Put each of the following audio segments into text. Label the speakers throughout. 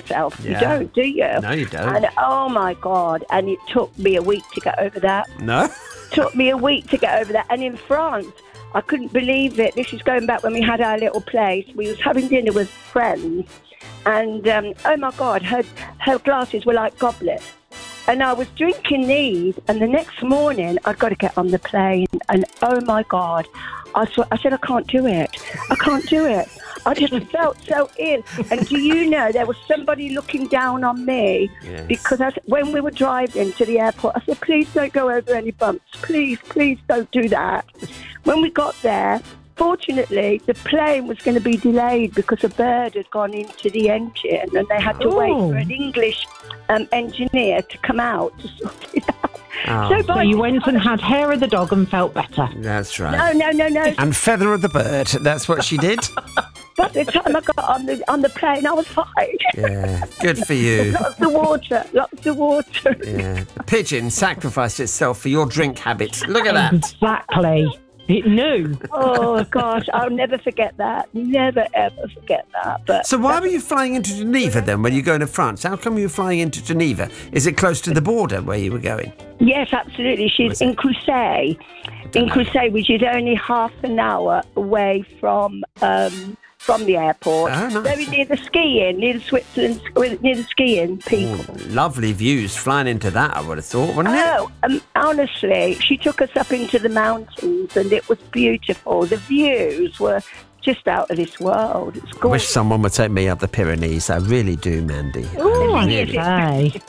Speaker 1: yourself.
Speaker 2: Yeah.
Speaker 1: You don't, do you?
Speaker 2: No, you don't.
Speaker 1: And oh my God! And it took me a week to get over that.
Speaker 2: No?
Speaker 1: Took me a week to get over that. And in France, I couldn't believe it. This is going back when we had our little place. We was having dinner with friends, and oh my God, her glasses were like goblets. And I was drinking these, and the next morning I'd got to get on the plane, and oh my God, I said, I can't do it. I can't do it. I just felt so ill. And do you know, there was somebody looking down on me, because when we were driving to the airport, I said, please don't go over any bumps. Please, please don't do that. When we got there, fortunately, the plane was going to be delayed because a bird had gone into the engine, and they had to wait for an English engineer to come out to sort it out.
Speaker 2: Oh.
Speaker 3: So you went and had hair of the dog and felt better.
Speaker 2: That's right.
Speaker 1: No.
Speaker 2: And feather of the bird. That's what she did.
Speaker 1: But the time I got on the plane, I was fine.
Speaker 2: Yeah, good for you.
Speaker 1: Lots of water.
Speaker 2: Yeah. The pigeon sacrificed itself for your drink habits. Look at that.
Speaker 3: Exactly. It knew.
Speaker 1: Oh, gosh, I'll never forget that. Never, ever forget that. But
Speaker 2: So why were you flying into Geneva then when you go to France? How come you were flying into Geneva? Is it close to the border where you were going?
Speaker 1: Yes, absolutely. She's in Crusade. In Crusade, which is only half an hour away from the airport.
Speaker 2: Oh, nice.
Speaker 1: Very near the skiing, near the skiing people.
Speaker 2: Oh, lovely views flying into that, I would have thought, wouldn't it?
Speaker 1: Oh, honestly, she took us up into the mountains, and it was beautiful. The views were just out of this world. It's
Speaker 2: I
Speaker 1: gorgeous.
Speaker 2: wish someone would take me up the Pyrenees. I really do, Mandy.
Speaker 3: Oh,
Speaker 2: I
Speaker 3: I
Speaker 2: really,
Speaker 3: say.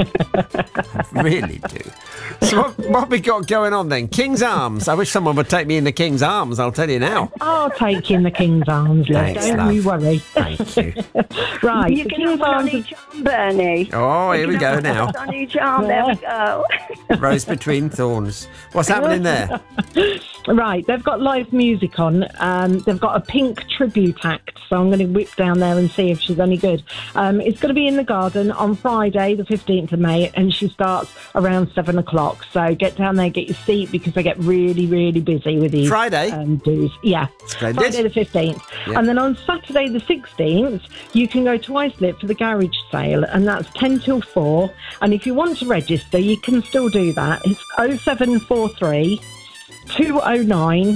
Speaker 2: really do. So what we got going on then? King's Arms. I wish someone would take me in the King's Arms, I'll tell you now.
Speaker 3: I'll take in the King's Arms, love.
Speaker 2: Thanks,
Speaker 3: Don't
Speaker 2: love.
Speaker 3: you worry.
Speaker 2: Thank you.
Speaker 3: Right,
Speaker 1: You
Speaker 3: the
Speaker 1: can have
Speaker 3: King's
Speaker 1: one on
Speaker 3: Arms...
Speaker 1: each arm, Bernie.
Speaker 2: Oh, here we go now.
Speaker 1: On each arm, there we go.
Speaker 2: Rose between thorns. What's happening there?
Speaker 3: Right, they've got live music on. They've got a Pink tribute act, so I'm going to whip down there and see if she's any good. It's going to be in the Garden on Friday, the 15th of May, and she starts around 7 o'clock. So get down there, get your seat, because they get really, really busy with these
Speaker 2: Friday?
Speaker 3: dues. Yeah,
Speaker 2: Splendid.
Speaker 3: Friday the 15th.
Speaker 2: Yeah.
Speaker 3: And then on Saturday the 16th, you can go to Islip for the garage sale, and that's 10 till 4. And if you want to register, you can still do that. It's 0743 209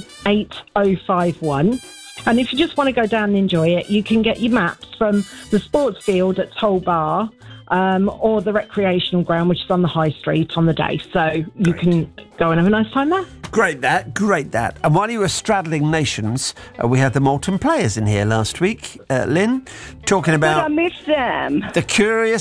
Speaker 3: 8051. And if you just want to go down and enjoy it, you can get your maps from the sports field at Toll Bar, or the recreational ground, which is on the high street on the day. So you can go and have a nice time there.
Speaker 2: Great that. And while you were straddling nations, we had the Moulton Players in here last week, Lynn, talking
Speaker 1: But I
Speaker 2: about
Speaker 1: miss them.
Speaker 2: the curious